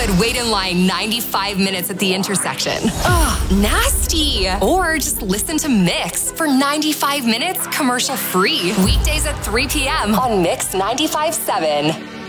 could wait in line 95 minutes at the intersection. Ugh, nasty. Or just listen to Mix for 95 minutes commercial free. Weekdays at 3 p.m. on Mix 95.7.